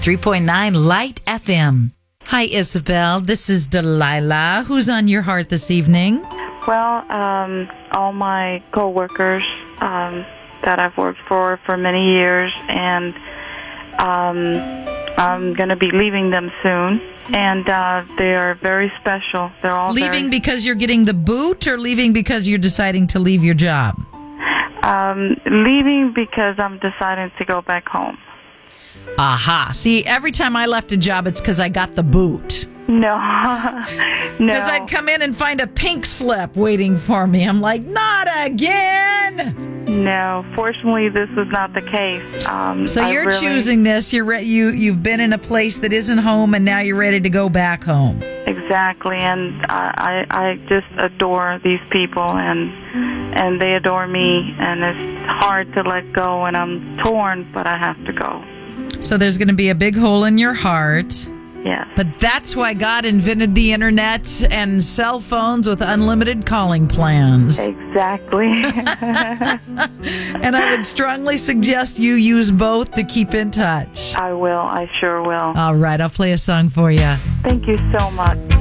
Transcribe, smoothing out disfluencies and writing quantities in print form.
93.9 Light FM. Hi, Isabel. This is Delilah. Who's on your heart this evening? Well, all my coworkers that I've worked for many years, and I'm going to be leaving them soon, and they are very special. They're all leaving because you're getting the boot, or leaving because you're deciding to leave your job? Leaving because I'm deciding to go back home. Aha. See, every time I left a job, it's because I got the boot. No. Because I'd come in and find a pink slip waiting for me. I'm like, not again! No, fortunately, this is not the case. So you're choosing this. You've been in a place that isn't home, and now you're ready to go back home. Exactly, and I just adore these people, and they adore me, and it's hard to let go, and I'm torn, but I have to go. So there's going to be a big hole in your heart. Yes. But that's why God invented the internet and cell phones with unlimited calling plans. Exactly. And I would strongly suggest you use both to keep in touch. I will. I sure will. All right. I'll play a song for you. Thank you so much.